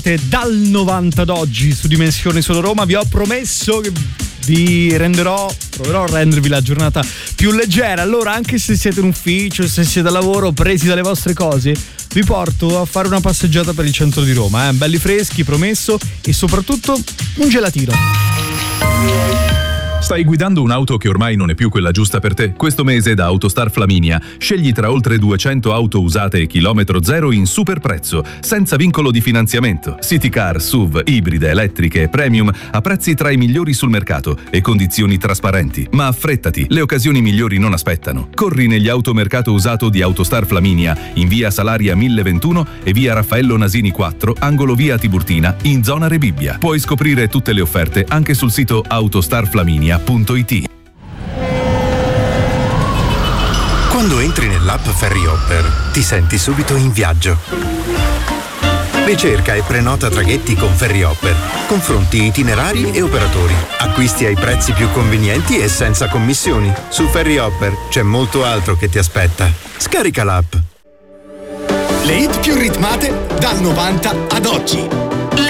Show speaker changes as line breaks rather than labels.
Dal 90 ad oggi su Dimensione Solo Roma vi ho promesso che proverò a rendervi la giornata più leggera. Allora, anche se siete in ufficio, se siete a lavoro, presi dalle vostre cose, vi porto a fare una passeggiata per il centro di Roma, belli freschi, promesso, e soprattutto un gelatino.
Stai guidando un'auto che ormai non è più quella giusta per te? Questo mese da Autostar Flaminia scegli tra oltre 200 auto usate e chilometro zero in super prezzo, senza vincolo di finanziamento. City car, SUV, ibride, elettriche e premium a prezzi tra i migliori sul mercato e condizioni trasparenti. Ma affrettati, le occasioni migliori non aspettano. Corri negli automercato usato di Autostar Flaminia in via Salaria 1021 e via Raffaello Nasini 4, angolo via Tiburtina, in zona Rebibbia. Puoi scoprire tutte le offerte anche sul sito autostarflaminia.it.
Quando entri nell'app Ferryhopper ti senti subito in viaggio. Ricerca e prenota traghetti con Ferryhopper. Confronti itinerari e operatori. Acquisti ai prezzi più convenienti e senza commissioni. Su Ferryhopper c'è molto altro che ti aspetta. Scarica l'app.
Le hit più ritmate dal 90 ad oggi.